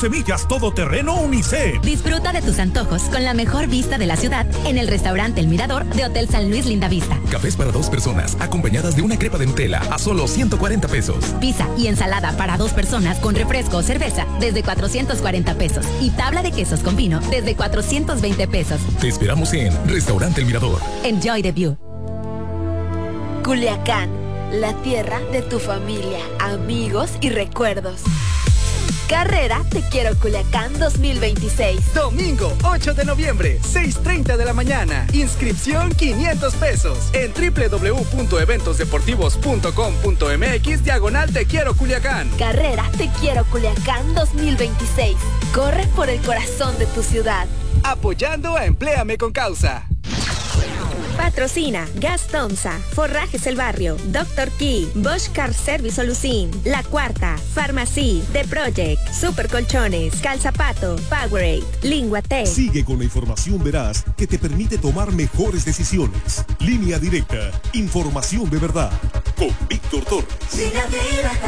semillas todoterreno Unicep. Disfruta de tus antojos con la mejor vista de la ciudad en el restaurante El Mirador de Hotel San Luis Lindavista. Cafés para 2 personas, acompañadas de una crepa de Nutella a solo 140 pesos. Pizza y ensalada para 2 personas con refresco o cerveza desde 440 pesos. Y tabla de quesos con vino desde 420 pesos. Te esperamos en Restaurante El Mirador. Enjoy the view. Culiacán, la tierra de tu familia, amigos y recuerdos. Carrera Te Quiero Culiacán 2026. Domingo 8 de noviembre, 6:30 de la mañana. Inscripción 500 pesos en www.eventosdeportivos.com.mx / Te Quiero Culiacán. Carrera Te Quiero Culiacán 2026. Corre por el corazón de tu ciudad. Apoyando a Empléame con Causa. Patrocina Gas Tomsa, Forrajes El Barrio, Dr. Key, Bosch Car Service Solucin, La Cuarta, Farmacy, The Project, Super Colchones, Calzapato, Powerade, Lingua T. Sigue con la información veraz que te permite tomar mejores decisiones. Línea Directa, información de verdad. Con Víctor Torres. Línea Directa.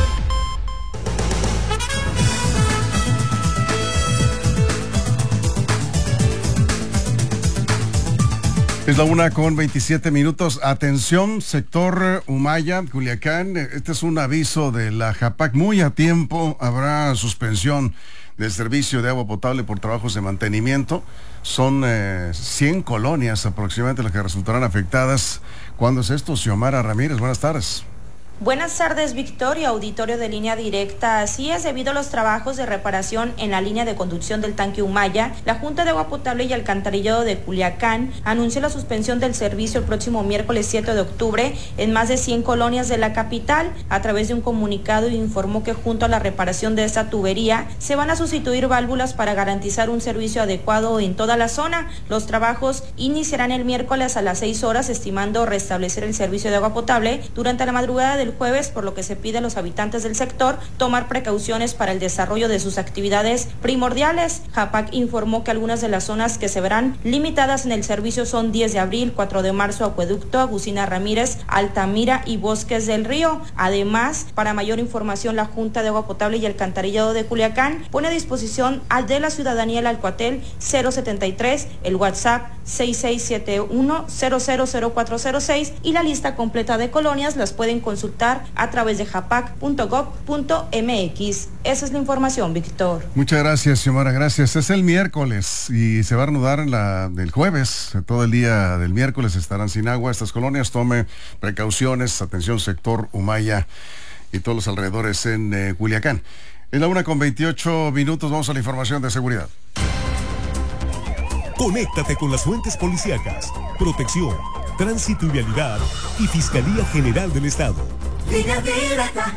Es la 1:27. Atención, sector Humaya, Culiacán. Este es un aviso de la JAPAC. Muy a tiempo habrá suspensión del servicio de agua potable por trabajos de mantenimiento. Son 100 colonias aproximadamente las que resultarán afectadas. ¿Cuándo es esto? Xiomara Ramírez, buenas tardes. Buenas tardes, Victoria, auditorio de Línea Directa. Así es, debido a los trabajos de reparación en la línea de conducción del tanque Humaya, la Junta de Agua Potable y Alcantarillado de Culiacán anunció la suspensión del servicio el próximo miércoles 7 de octubre en más de 100 colonias de la capital. A través de un comunicado informó que junto a la reparación de esta tubería se van a sustituir válvulas para garantizar un servicio adecuado en toda la zona. Los trabajos iniciarán el miércoles a las 6 horas, estimando restablecer el servicio de agua potable durante la madrugada del jueves, por lo que se pide a los habitantes del sector tomar precauciones para el desarrollo de sus actividades primordiales. JAPAC informó que algunas de las zonas que se verán limitadas en el servicio son 10 de abril, 4 de marzo, Acueducto, Agustina Ramírez, Altamira y Bosques del Río. Además, para mayor información, la Junta de Agua Potable y Alcantarillado de Culiacán pone a disposición de la ciudadanía el Alcatel 073, el WhatsApp 6671-000406 y la lista completa de colonias las pueden consultar a través de japac.gov.mx. Esa es la información, Víctor. Muchas gracias, Xiomara, gracias. Es el miércoles y se va a reanudar el jueves. Todo el día del miércoles estarán sin agua estas colonias. Tome precauciones. Atención, sector Humaya y todos los alrededores en Culiacán. Es la 1:28. Vamos a la información de seguridad. Conéctate con las fuentes policíacas, protección, tránsito y vialidad y Fiscalía General del Estado. Línea Directa.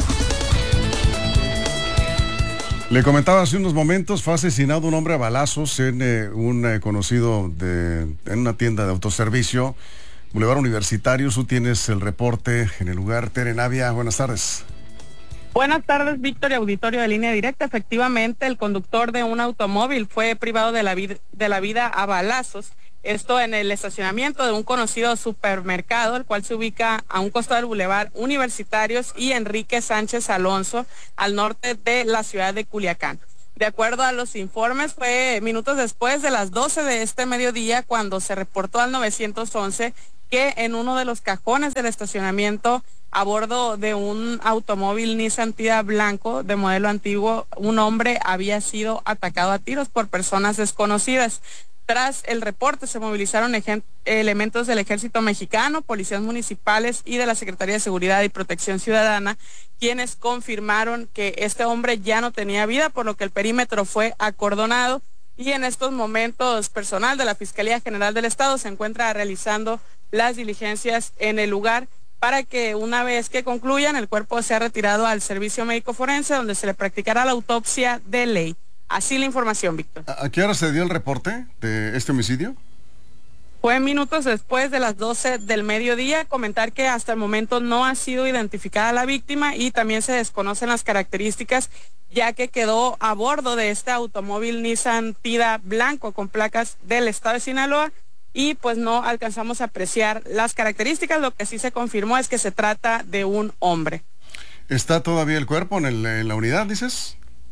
Le comentaba hace unos momentos, fue asesinado un hombre a balazos en un conocido en una tienda de autoservicio, Boulevard Universitario. Tú tienes el reporte en el lugar. Tere Navia, buenas tardes. Buenas tardes, Víctor y auditorio de Línea Directa. Efectivamente, el conductor de un automóvil fue privado de la vida a balazos. Esto en el estacionamiento de un conocido supermercado, el cual se ubica a un costado del Boulevard Universitarios y Enrique Sánchez Alonso, al norte de la ciudad de Culiacán. De acuerdo a los informes, fue minutos después de las 12 de este mediodía cuando se reportó al 911 que en uno de los cajones del estacionamiento, a bordo de un automóvil Nissan Tida blanco de modelo antiguo, un hombre había sido atacado a tiros por personas desconocidas. Tras el reporte se movilizaron elementos del Ejército Mexicano, policías municipales y de la Secretaría de Seguridad y Protección Ciudadana, quienes confirmaron que este hombre ya no tenía vida, por lo que el perímetro fue acordonado. Y en estos momentos, personal de la Fiscalía General del Estado se encuentra realizando las diligencias en el lugar para que una vez que concluyan, el cuerpo sea retirado al servicio médico forense, donde se le practicará la autopsia de ley. Así la información, Víctor. ¿A qué hora se dio el reporte de este homicidio? Fue minutos después de las 12 del mediodía. Comentar que hasta el momento no ha sido identificada la víctima y también se desconocen las características, ya que quedó a bordo de este automóvil Nissan Tida blanco con placas del estado de Sinaloa y pues no alcanzamos a apreciar las características. Lo que sí se confirmó es que se trata de un hombre. ¿Está todavía el cuerpo en la unidad, dices?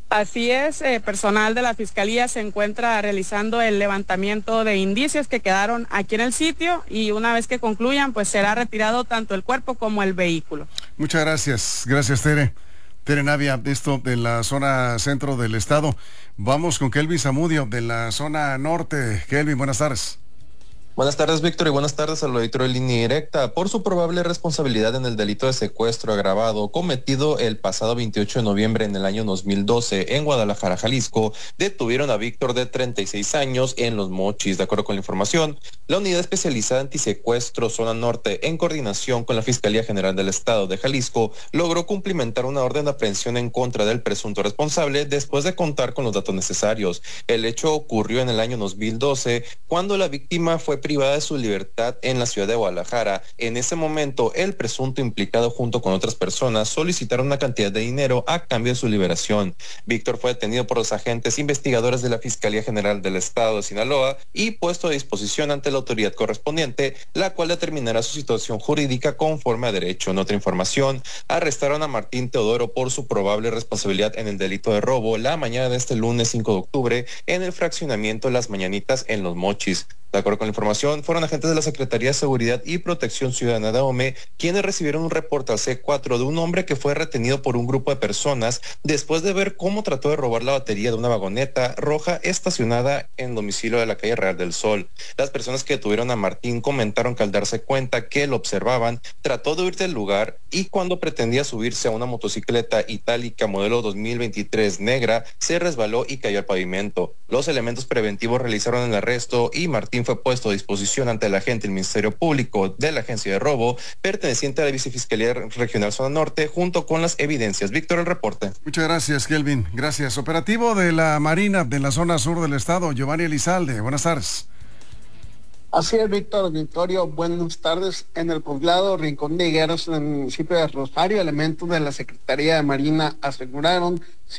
Así es, personal de la Fiscalía se encuentra realizando el levantamiento de indicios que quedaron aquí en el sitio y una vez que concluyan, pues será retirado tanto el cuerpo como el vehículo. Muchas gracias. Gracias, Tere. Tere Navia, esto de la zona centro del estado. Vamos con Kelvin Zamudio de la zona norte. Kelvin, buenas tardes. Buenas tardes, Víctor, y buenas tardes al auditorio de Línea Directa. Por su probable responsabilidad en el delito de secuestro agravado cometido el pasado 28 de noviembre en el año 2012 en Guadalajara, Jalisco, detuvieron a Víctor de 36 años en Los Mochis. De acuerdo con la información, la Unidad Especializada Antisecuestro Zona Norte, en coordinación con la Fiscalía General del Estado de Jalisco, logró cumplimentar una orden de aprehensión en contra del presunto responsable después de contar con los datos necesarios. El hecho ocurrió en el año 2012, cuando la víctima fue privada de su libertad en la ciudad de Guadalajara. En ese momento, el presunto implicado junto con otras personas solicitaron una cantidad de dinero a cambio de su liberación. Víctor fue detenido por los agentes investigadores de la Fiscalía General del Estado de Sinaloa y puesto a disposición ante la autoridad correspondiente, la cual determinará su situación jurídica conforme a derecho. En otra información, arrestaron a Martín Teodoro por su probable responsabilidad en el delito de robo la mañana de este lunes 5 de octubre en el fraccionamiento Las Mañanitas en Los Mochis. De acuerdo con la información, fueron agentes de la Secretaría de Seguridad y Protección Ciudadana de AOME quienes recibieron un reporte al C4 de un hombre que fue retenido por un grupo de personas después de ver cómo trató de robar la batería de una vagoneta roja estacionada en domicilio de la calle Real del Sol. Las personas que detuvieron a Martín comentaron que al darse cuenta que lo observaban, trató de huir del lugar y cuando pretendía subirse a una motocicleta itálica modelo 2023 negra, se resbaló y cayó al pavimento. Los elementos preventivos realizaron el arresto y Martín fue puesto a disposición ante el agente del Ministerio Público de la Agencia de Robo, perteneciente a la Vicefiscalía Regional Zona Norte, junto con las evidencias. Víctor, el reporte. Muchas gracias, Kelvin. Gracias. Operativo de la Marina de la zona sur del estado, Giovanni Elizalde. Buenas tardes. Así es, Víctor Victorio, buenas tardes. En el poblado Rincón de Higueros, en el municipio de Rosario, elementos de la Secretaría de Marina aseguraron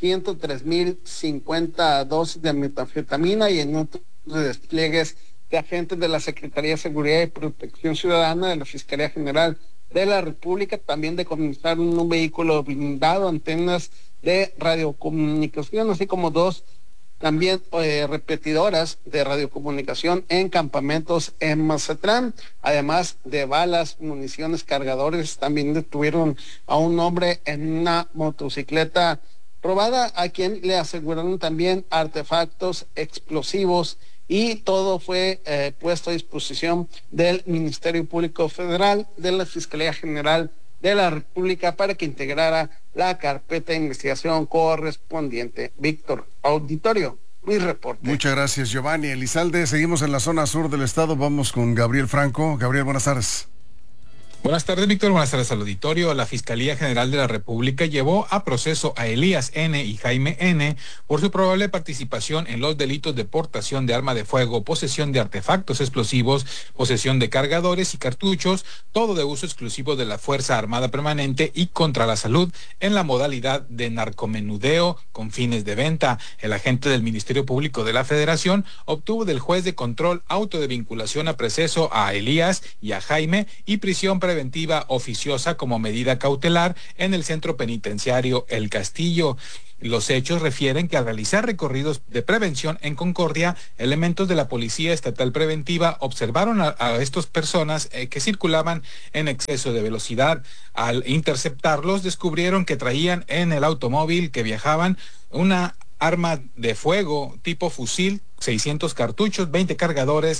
103,050 dosis de metanfetamina y en otros despliegues de agentes de la Secretaría de Seguridad y Protección Ciudadana de la Fiscalía General de la República, también decomisaron un vehículo blindado, antenas de radiocomunicación, así como dos también repetidoras de radiocomunicación en campamentos en Mazatlán, además de balas, municiones, cargadores. También detuvieron a un hombre en una motocicleta robada, a quien le aseguraron también artefactos explosivos, y todo fue puesto a disposición del Ministerio Público Federal, de la Fiscalía General de la República, para que integrara la carpeta de investigación correspondiente. Víctor, auditorio, mi reporte. Muchas gracias, Giovanni Elizalde. Seguimos en la zona sur del estado. Vamos con Gabriel Franco. Gabriel, buenas tardes. Buenas tardes, Víctor. Buenas tardes al auditorio. La Fiscalía General de la República llevó a proceso a Elías N. y Jaime N. por su probable participación en los delitos de portación de arma de fuego, posesión de artefactos explosivos, posesión de cargadores y cartuchos, todo de uso exclusivo de la Fuerza Armada Permanente y contra la salud, en la modalidad de narcomenudeo con fines de venta. El agente del Ministerio Público de la Federación obtuvo del juez de control auto de vinculación a proceso a Elías y a Jaime y prisión preventiva oficiosa como medida cautelar en el centro penitenciario El Castillo. Los hechos refieren que al realizar recorridos de prevención en Concordia, elementos de la Policía Estatal Preventiva observaron a estas personas que circulaban en exceso de velocidad. Al interceptarlos, descubrieron que traían en el automóvil que viajaban una arma de fuego tipo fusil, 600 cartuchos, 20 cargadores,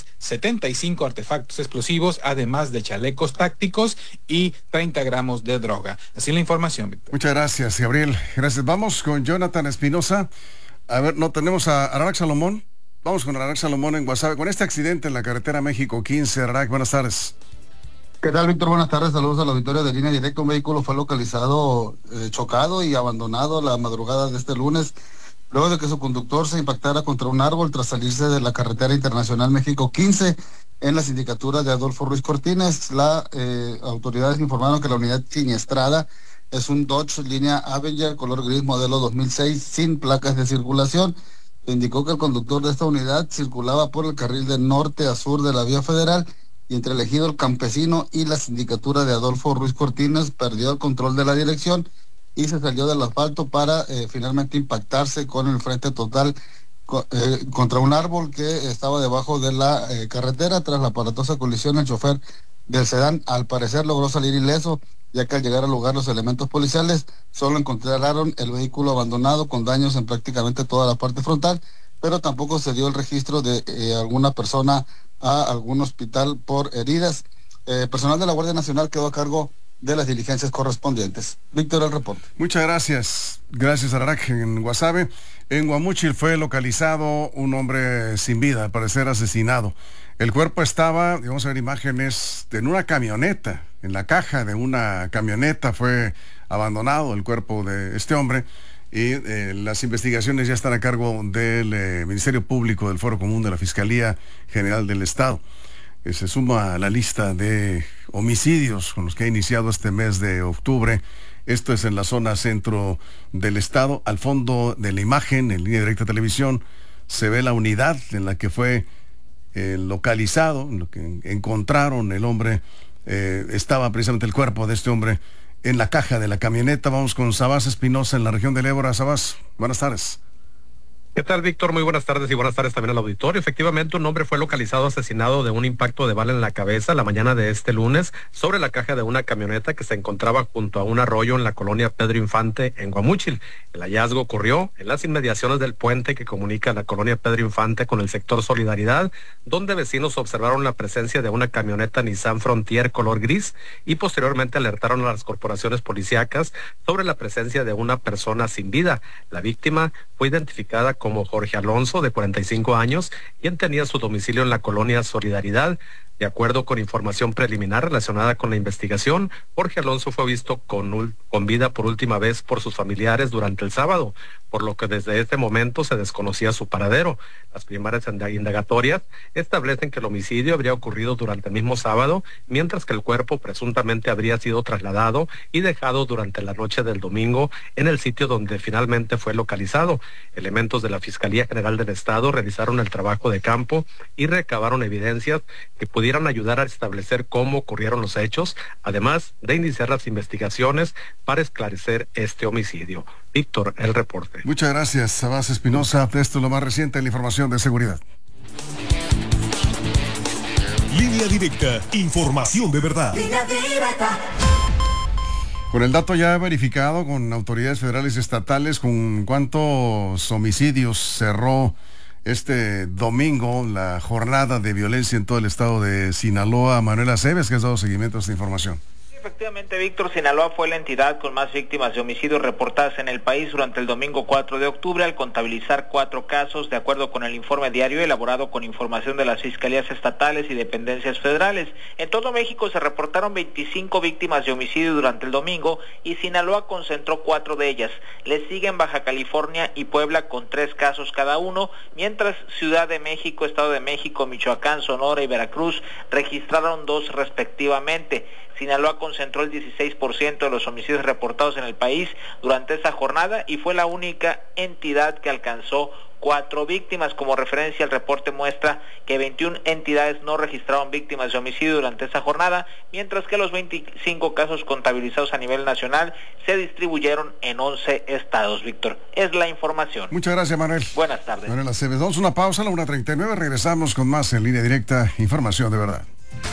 75 artefactos explosivos, además de chalecos tácticos y 30 gramos de droga. Así la información, Víctor. Muchas gracias, Gabriel. Gracias. Vamos con Jonathan Espinosa. A ver, no tenemos a Ararak Salomón. Vamos con Ararak Salomón en Guasave. Con este accidente en la carretera México 15, Ararak, buenas tardes. ¿Qué tal, Víctor? Buenas tardes, saludos al auditorio de Línea Directa. Un vehículo fue localizado chocado y abandonado la madrugada de este lunes, luego de que su conductor se impactara contra un árbol tras salirse de la carretera internacional México 15 en la sindicatura de Adolfo Ruiz Cortines. Las autoridades informaron que la unidad siniestrada es un Dodge línea Avenger color gris modelo 2006 sin placas de circulación. Se indicó que el conductor de esta unidad circulaba por el carril de norte a sur de la vía federal y entre el ejido El Campesino y la sindicatura de Adolfo Ruiz Cortines perdió el control de la dirección y se salió del asfalto para finalmente impactarse con el frente total contra un árbol que estaba debajo de la carretera. Tras la aparatosa colisión, el chofer del sedán al parecer logró salir ileso, ya que al llegar al lugar los elementos policiales solo encontraron el vehículo abandonado con daños en prácticamente toda la parte frontal, pero tampoco se dio el registro de alguna persona a algún hospital por heridas. Personal de la Guardia Nacional quedó a cargo de las diligencias correspondientes. Víctor, el reporte. Muchas gracias. Gracias, Ararak. En Guasave, en Guamúchil, fue localizado un hombre sin vida, al parecer asesinado. El cuerpo estaba, vamos a ver imágenes, en una camioneta, en la caja de una camioneta fue abandonado el cuerpo de este hombre, y las investigaciones ya están a cargo del Ministerio Público del Foro Común de la Fiscalía General del Estado. Se suma a la lista de homicidios con los que ha iniciado este mes de octubre. Esto es en la zona centro del estado. Al fondo de la imagen, en línea directa de televisión, se ve la unidad en la que fue localizado, en lo que encontraron el hombre. Estaba precisamente el cuerpo de este hombre en la caja de la camioneta. Vamos con Sabás Espinosa en la región del Ébora. Sabás, buenas tardes. ¿Qué tal, Víctor? Muy buenas tardes y buenas tardes también al auditorio. Efectivamente, un hombre fue localizado asesinado de un impacto de bala en la cabeza la mañana de este lunes sobre la caja de una camioneta que se encontraba junto a un arroyo en la colonia Pedro Infante en Guamúchil. El hallazgo ocurrió en las inmediaciones del puente que comunica la colonia Pedro Infante con el sector Solidaridad, donde vecinos observaron la presencia de una camioneta Nissan Frontier color gris y posteriormente alertaron a las corporaciones policíacas sobre la presencia de una persona sin vida. La víctima fue identificada como Jorge Alonso, de 45 años, quien tenía su domicilio en la colonia Solidaridad. De acuerdo con información preliminar relacionada con la investigación, Jorge Alonso fue visto con vida por última vez por sus familiares durante el sábado, por lo que desde este momento se desconocía su paradero. Las primeras indagatorias establecen que el homicidio habría ocurrido durante el mismo sábado, mientras que el cuerpo presuntamente habría sido trasladado y dejado durante la noche del domingo en el sitio donde finalmente fue localizado. Elementos de la Fiscalía General del Estado realizaron el trabajo de campo y recabaron evidencias que pudieran ayudar a establecer cómo ocurrieron los hechos, además de iniciar las investigaciones para esclarecer este homicidio. Víctor, el reporte. Muchas gracias, Sabás Espinosa. Esto es lo más reciente en la información de seguridad. Línea directa, información de verdad. Línea directa. Con el dato ya verificado con autoridades federales y estatales, ¿con cuántos homicidios cerró este domingo la jornada de violencia en todo el estado de Sinaloa? Manuel Aceves, que has dado seguimiento a esta información. Efectivamente, Víctor, Sinaloa fue la entidad con más víctimas de homicidios reportadas en el país durante el domingo 4 de octubre, al contabilizar 4 casos, de acuerdo con el informe diario elaborado con información de las fiscalías estatales y dependencias federales. En todo México se reportaron 25 víctimas de homicidio durante el domingo y Sinaloa concentró 4 de ellas. Le siguen Baja California y Puebla con 3 casos cada uno, mientras Ciudad de México, Estado de México, Michoacán, Sonora y Veracruz registraron 2 respectivamente. Sinaloa concentró el 16% de los homicidios reportados en el país durante esa jornada y fue la única entidad que alcanzó 4 víctimas. Como referencia, el reporte muestra que 21 entidades no registraron víctimas de homicidio durante esa jornada, mientras que los 25 casos contabilizados a nivel nacional se distribuyeron en 11 estados. Víctor, es la información. Muchas gracias, Manuel. Buenas tardes. Manuel Aceves, damos una pausa a la 1:39, regresamos con más en Línea Directa, información de verdad.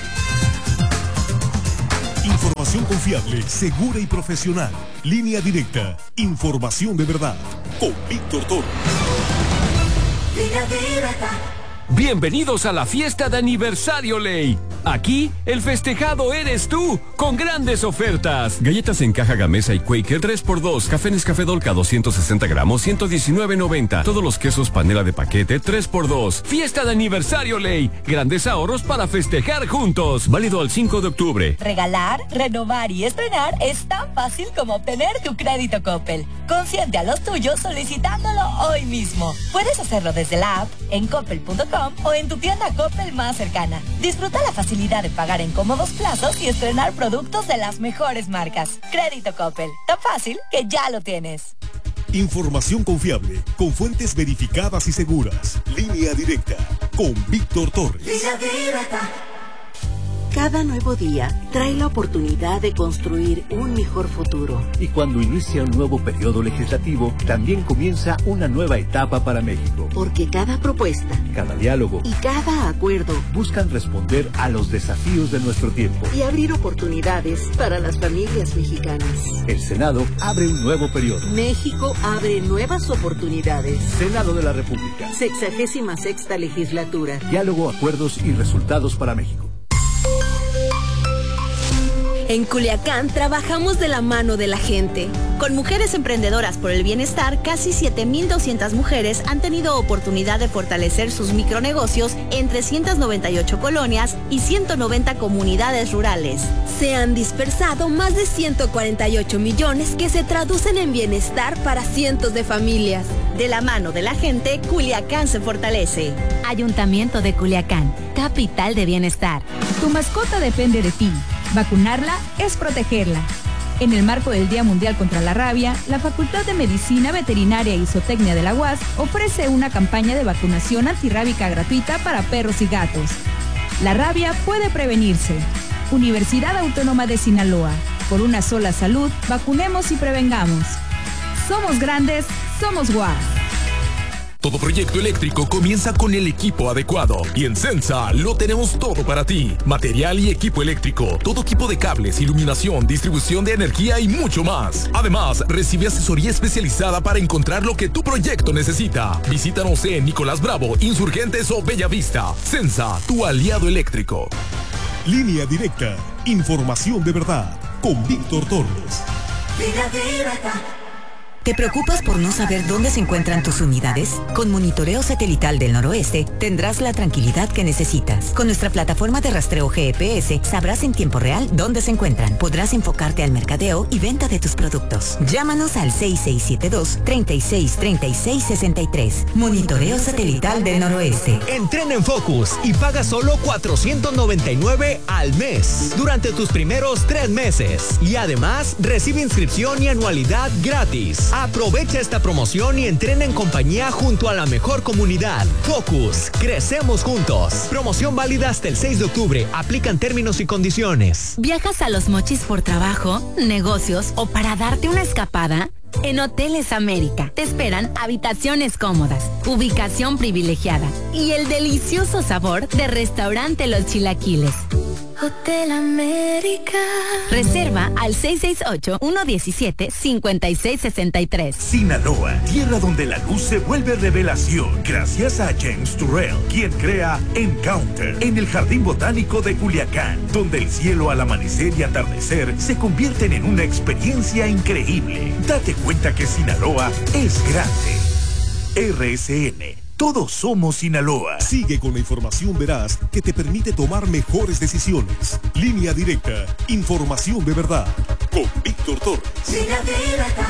Información confiable, segura y profesional. Línea directa, información de verdad. Con Víctor Toro. Línea directa. Bienvenidos a la fiesta de aniversario Ley. Aquí, el festejado eres tú, con grandes ofertas. Galletas en caja Gamesa y Quaker 3x2. Café Nescafé Dolca 260 gramos, 119.90. Todos los quesos panela de paquete 3x2. Fiesta de aniversario Ley. Grandes ahorros para festejar juntos. Válido al 5 de octubre. Regalar, renovar y estrenar es tan fácil como obtener tu crédito Coppel. Consiente a los tuyos solicitándolo hoy mismo. Puedes hacerlo desde la app, en coppel.com o en tu tienda Coppel más cercana. Disfruta la facilidad de pagar en cómodos plazos y estrenar productos de las mejores marcas. Crédito Coppel, tan fácil que ya lo tienes. Información confiable, con fuentes verificadas y seguras. Línea directa, con Víctor Torres. Línea directa. Cada nuevo día trae la oportunidad de construir un mejor futuro. Y cuando inicia un nuevo periodo legislativo, también comienza una nueva etapa para México. Porque cada propuesta, cada diálogo y cada acuerdo buscan responder a los desafíos de nuestro tiempo y abrir oportunidades para las familias mexicanas. El Senado abre un nuevo periodo. México abre nuevas oportunidades. Senado de la República. 66ª legislatura. Diálogo, acuerdos y resultados para México. En Culiacán trabajamos de la mano de la gente. Con Mujeres Emprendedoras por el Bienestar, casi 7,200 mujeres han tenido oportunidad de fortalecer sus micronegocios en 398 colonias y 190 comunidades rurales. Se han dispersado más de 148 millones que se traducen en bienestar para cientos de familias. De la mano de la gente, Culiacán se fortalece. Ayuntamiento de Culiacán, capital de bienestar. Tu mascota depende de ti. Vacunarla es protegerla. En el marco del Día Mundial contra la Rabia, la Facultad de Medicina Veterinaria y Zootecnia de la UAS ofrece una campaña de vacunación antirrábica gratuita para perros y gatos. La rabia puede prevenirse. Universidad Autónoma de Sinaloa. Por una sola salud, vacunemos y prevengamos. Somos grandes, somos UAS. Todo proyecto eléctrico comienza con el equipo adecuado y en Sensa lo tenemos todo para ti. Material y equipo eléctrico, todo tipo de cables, iluminación, distribución de energía y mucho más. Además, recibe asesoría especializada para encontrar lo que tu proyecto necesita. Visítanos en Nicolás Bravo, Insurgentes o Bellavista. Sensa, tu aliado eléctrico. Línea Directa, información de verdad, con Víctor Torres. Línea Directa. ¿Te preocupas por no saber dónde se encuentran tus unidades? Con Monitoreo Satelital del Noroeste tendrás la tranquilidad que necesitas. Con nuestra plataforma de rastreo GPS sabrás en tiempo real dónde se encuentran. Podrás enfocarte al mercadeo y venta de tus productos. Llámanos al 6672-363663. Monitoreo Satelital del Noroeste. Entrena en Focus y paga solo $499 al mes durante tus primeros 3 meses. Y además recibe inscripción y anualidad gratis. Aprovecha esta promoción y entrena en compañía junto a la mejor comunidad. Focus, crecemos juntos. Promoción válida hasta el 6 de octubre. Aplican términos y condiciones. ¿Viajas a Los Mochis por trabajo, negocios o para darte una escapada? En Hoteles América te esperan habitaciones cómodas, ubicación privilegiada y el delicioso sabor de restaurante Los Chilaquiles. Hotel América. Reserva al 668-117-5663. Sinaloa, tierra donde la luz se vuelve revelación. Gracias a James Turrell, quien crea Encounter en el Jardín Botánico de Culiacán, donde el cielo al amanecer y atardecer se convierten en una experiencia increíble. Date cuenta que Sinaloa es grande. RSN. Todos somos Sinaloa. Sigue con la información veraz que te permite tomar mejores decisiones. Línea Directa, información de verdad. Con Víctor Torres. Línea Directa.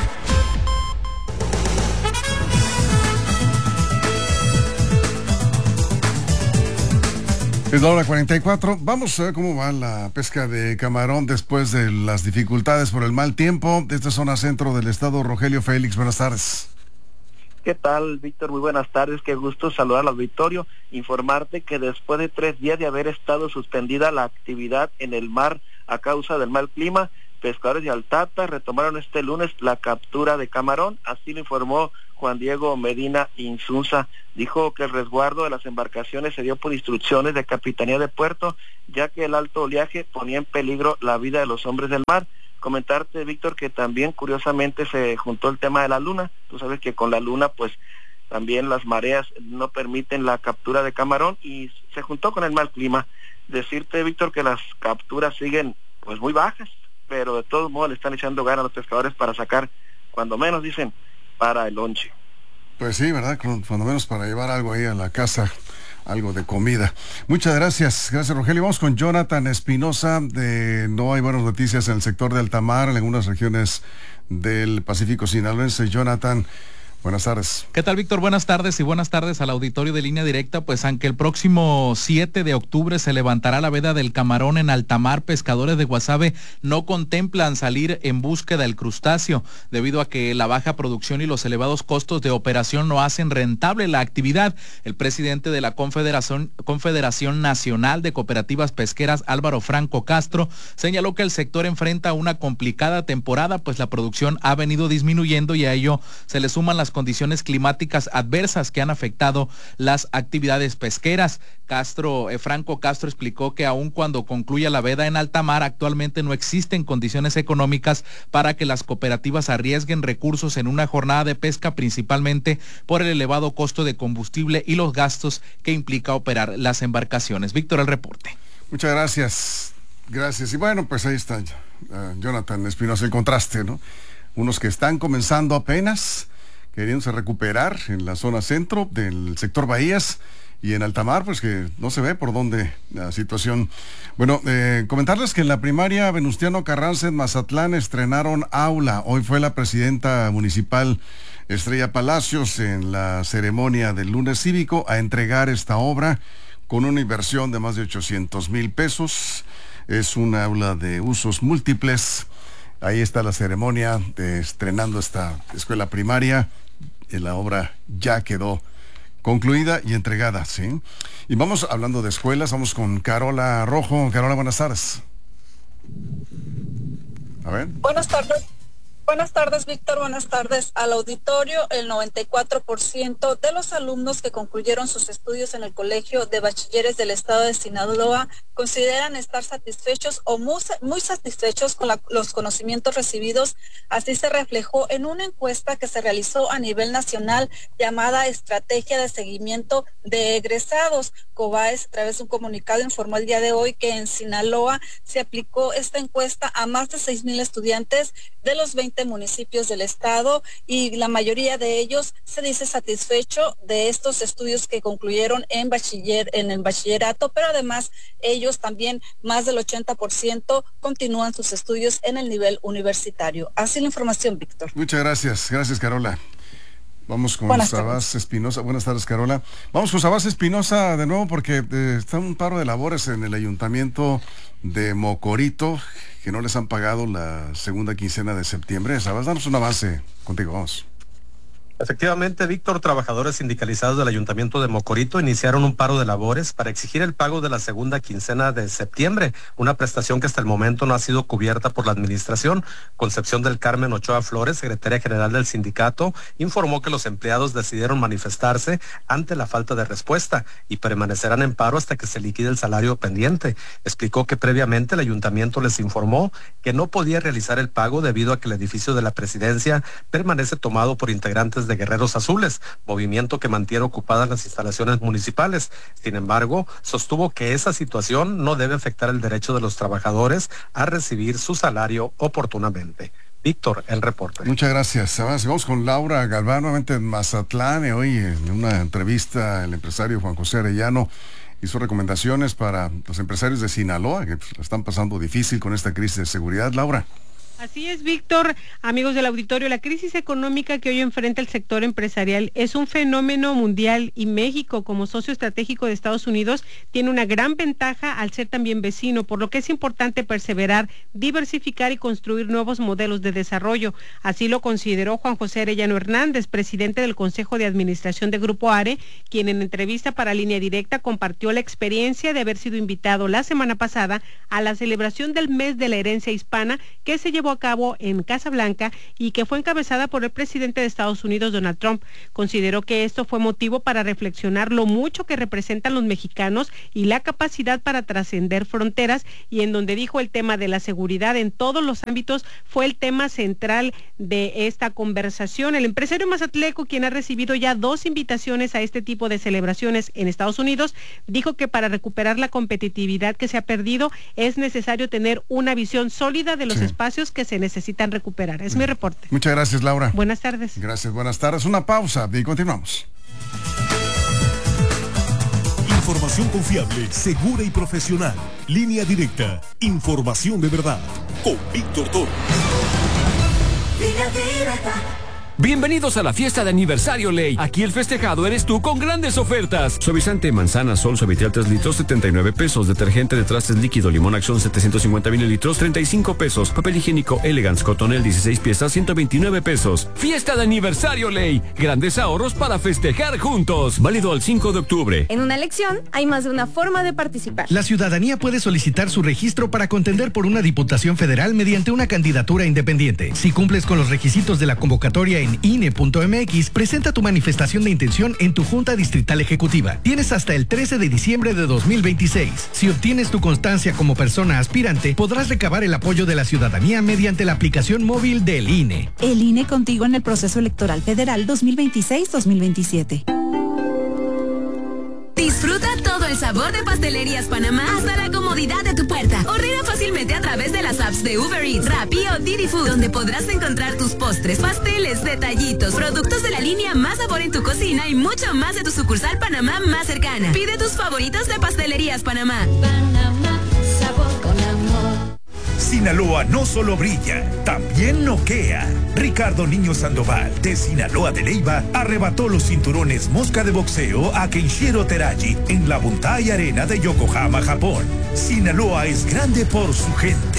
Es la hora 44. Vamos a ver cómo va la pesca de camarón después de las dificultades por el mal tiempo. De esta zona centro del estado, Rogelio Félix, buenas tardes. ¿Qué tal, Víctor? Muy buenas tardes, qué gusto saludar al auditorio, informarte que después de 3 días de haber estado suspendida la actividad en el mar a causa del mal clima, pescadores de Altata retomaron este lunes la captura de camarón, así lo informó Juan Diego Medina Insunza. Dijo que el resguardo de las embarcaciones se dio por instrucciones de Capitanía de Puerto, ya que el alto oleaje ponía en peligro la vida de los hombres del mar. Comentarte, Víctor, que también curiosamente se juntó el tema de la luna. Tú sabes que con la luna pues también las mareas no permiten la captura de camarón y se juntó con el mal clima. Decirte, Víctor, que las capturas siguen pues muy bajas, pero de todos modos le están echando ganas a los pescadores para sacar, cuando menos dicen, para el lonche. Pues sí, ¿verdad? Cuando menos para llevar algo ahí a la casa, algo de comida. Muchas gracias. Gracias, Rogelio. Vamos con Jonathan Espinosa. No hay buenas noticias en el sector de alta mar, en algunas regiones del Pacífico sinaloense. Jonathan, Buenas tardes. ¿Qué tal, Víctor? Buenas tardes y buenas tardes al auditorio de Línea Directa. Pues aunque el próximo 7 de octubre se levantará la veda del camarón en alta mar, pescadores de Guasave no contemplan salir en búsqueda del crustáceo, debido a que la baja producción y los elevados costos de operación no hacen rentable la actividad. El presidente de la Confederación Nacional de Cooperativas Pesqueras, Álvaro Franco Castro, señaló que el sector enfrenta una complicada temporada, pues la producción ha venido disminuyendo y a ello se le suman las condiciones climáticas adversas que han afectado las actividades pesqueras. Franco Castro explicó que aun cuando concluya la veda en alta mar, actualmente no existen condiciones económicas para que las cooperativas arriesguen recursos en una jornada de pesca, principalmente por el elevado costo de combustible y los gastos que implica operar las embarcaciones. Víctor, el reporte. Muchas gracias. Gracias. Y bueno, pues ahí está Jonathan Espinosa, el contraste, ¿no? Unos que están comenzando apenas, queriéndose recuperar en la zona centro del sector Bahías, y en alta mar, pues que no se ve por dónde la situación. Bueno, comentarles que en la primaria Venustiano Carranza en Mazatlán estrenaron aula. Hoy fue la presidenta municipal Estrella Palacios en la ceremonia del lunes cívico a entregar esta obra con una inversión de más de 800,000 pesos. Es un aula de usos múltiples. Ahí está la ceremonia de estrenando esta escuela primaria. La obra ya quedó concluida y entregada, ¿sí? Y vamos, hablando de escuelas, vamos con Carola Rojo. Carola, buenas tardes. A ver. Buenas tardes, Víctor. Buenas tardes al auditorio. El 94% de los alumnos que concluyeron sus estudios en el Colegio de Bachilleres del Estado de Sinaloa consideran estar satisfechos o muy satisfechos con los conocimientos recibidos. Así se reflejó en una encuesta que se realizó a nivel nacional llamada Estrategia de Seguimiento de Egresados. COBAES, a través de un comunicado, informó el día de hoy que en Sinaloa se aplicó esta encuesta a más de 6,000 estudiantes de los 20 municipios del estado, y la mayoría de ellos se dice satisfecho de estos estudios que concluyeron en el bachillerato, pero además ellos también, más del 80%, continúan sus estudios en el nivel universitario. Así la información, Víctor. Muchas gracias. Gracias, Carola. Vamos con Sabás Espinosa. Buenas tardes, Carola. Vamos con Sabás Espinosa de nuevo porque está un paro de labores en el ayuntamiento de Mocorito, que no les han pagado la segunda quincena de septiembre. Sabás, danos un avance. Contigo, vamos. Efectivamente, Víctor, trabajadores sindicalizados del Ayuntamiento de Mocorito iniciaron un paro de labores para exigir el pago de la segunda quincena de septiembre, una prestación que hasta el momento no ha sido cubierta por la administración. Concepción del Carmen Ochoa Flores, secretaria general del sindicato, informó que los empleados decidieron manifestarse ante la falta de respuesta y permanecerán en paro hasta que se liquide el salario pendiente. Explicó que previamente el ayuntamiento les informó que no podía realizar el pago debido a que el edificio de la presidencia permanece tomado por integrantes de Guerreros Azules, movimiento que mantiene ocupadas las instalaciones municipales. Sin embargo, sostuvo que esa situación no debe afectar el derecho de los trabajadores a recibir su salario oportunamente. Víctor, el reporte. Muchas gracias. Vamos con Laura Galván, nuevamente en Mazatlán. Hoy en una entrevista el empresario Juan José Arellano hizo recomendaciones para los empresarios de Sinaloa, que lo están pasando difícil con esta crisis de seguridad. Laura. Así es, Víctor, amigos del auditorio, la crisis económica que hoy enfrenta el sector empresarial es un fenómeno mundial y México, como socio estratégico de Estados Unidos, tiene una gran ventaja al ser también vecino, por lo que es importante perseverar, diversificar y construir nuevos modelos de desarrollo. Así lo consideró Juan José Arellano Hernández, presidente del Consejo de Administración de Grupo ARE, quien en entrevista para Línea Directa compartió la experiencia de haber sido invitado la semana pasada a la celebración del Mes de la Herencia Hispana que se llevó a cabo en Casa Blanca y que fue encabezada por el presidente de Estados Unidos, Donald Trump. Consideró que esto fue motivo para reflexionar lo mucho que representan los mexicanos y la capacidad para trascender fronteras, y en donde dijo el tema de la seguridad en todos los ámbitos fue el tema central de esta conversación. El empresario mazatleco, quien ha recibido ya 2 invitaciones a este tipo de celebraciones en Estados Unidos, dijo que para recuperar la competitividad que se ha perdido es necesario tener una visión sólida de los espacios que se necesitan recuperar. Es mi reporte. Muchas gracias, Laura. Buenas tardes. Gracias, buenas tardes. Una pausa y continuamos. Información confiable, segura y profesional. Línea Directa. Información de verdad. Con Víctor Toro. Línea Directa. Bienvenidos a la fiesta de aniversario Ley. Aquí el festejado eres tú con grandes ofertas. Suavizante manzana Sol Suavitel 3 litros, 79 pesos. Detergente de trastes líquido Limón Acción 750 mililitros, 35 pesos. Papel higiénico Elegance Cotonel 16 piezas, 129 pesos. Fiesta de aniversario Ley. Grandes ahorros para festejar juntos. Válido al 5 de octubre. En una elección hay más de una forma de participar. La ciudadanía puede solicitar su registro para contender por una diputación federal mediante una candidatura independiente. Si cumples con los requisitos de la convocatoria en INE.mx, presenta tu manifestación de intención en tu Junta Distrital Ejecutiva. Tienes hasta el 13 de diciembre de 2026. Si obtienes tu constancia como persona aspirante, podrás recabar el apoyo de la ciudadanía mediante la aplicación móvil del INE. El INE contigo en el proceso electoral federal 2026-2027. Disfruta todo el sabor de Pastelerías Panamá hasta la comodidad de tu puerta. Ordena fácilmente a través de las apps de Uber Eats, Rappi o Didi Food, donde podrás encontrar tus postres, pasteles, detallitos, productos de la línea Más Sabor en tu cocina y mucho más de tu sucursal Panamá más cercana. Pide tus favoritos de Pastelerías Panamá. Panamá, sabor con amor. Sinaloa no solo brilla, también noquea. Ricardo Niño Sandoval, de Sinaloa de Leyva, arrebató los cinturones mosca de boxeo a Kenshiro Teraji en la Buntai Arena de Yokohama, Japón. Sinaloa es grande por su gente.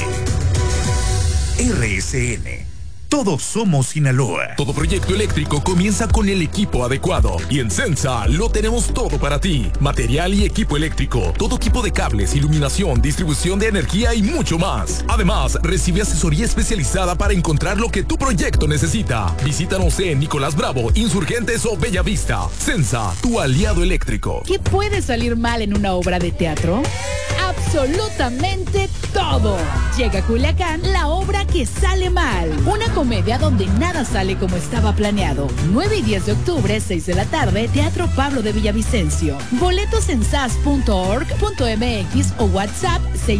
RSN. Todos somos Sinaloa. Todo proyecto eléctrico comienza con el equipo adecuado. Y en Sensa lo tenemos todo para ti. Material y equipo eléctrico. Todo tipo de cables, iluminación, distribución de energía y mucho más. Además, recibe asesoría especializada para encontrar lo que tu proyecto necesita. Visítanos en Nicolás Bravo, Insurgentes o Bellavista. Sensa, tu aliado eléctrico. ¿Qué puede salir mal en una obra de teatro? Absolutamente todo. Llega a Culiacán la obra que sale mal. Una comedia donde nada sale como estaba planeado. 9 y 10 de octubre, 6 de la tarde, Teatro Pablo de Villavicencio. Boletos en sas.org.mx o WhatsApp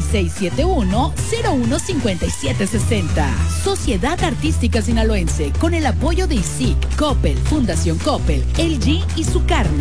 6671-015760. Sociedad Artística Sinaloense, con el apoyo de ISIC, Coppel, Fundación Coppel, LG y Su Carne.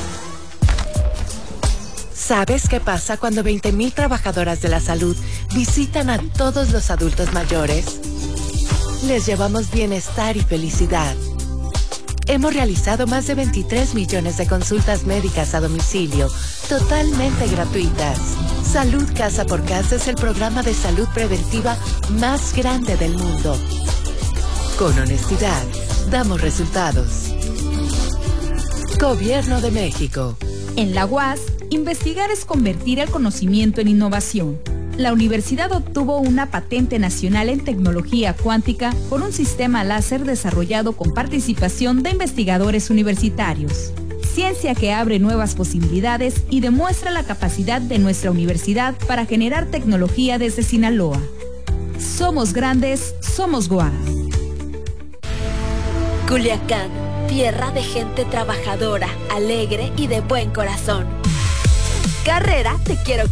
¿Sabes qué pasa cuando 20,000 trabajadoras de la salud visitan a todos los adultos mayores? Les llevamos bienestar y felicidad. Hemos realizado más de 23 millones de consultas médicas a domicilio, totalmente gratuitas. Salud Casa por Casa es el programa de salud preventiva más grande del mundo. Con honestidad, damos resultados. Gobierno de México. En la UAS, investigar es convertir el conocimiento en innovación. La universidad obtuvo una patente nacional en tecnología cuántica por un sistema láser desarrollado con participación de investigadores universitarios. Ciencia que abre nuevas posibilidades y demuestra la capacidad de nuestra universidad para generar tecnología desde Sinaloa. Somos grandes, somos UAS. Culiacán, tierra de gente trabajadora, alegre y de buen corazón. Carrera, te quiero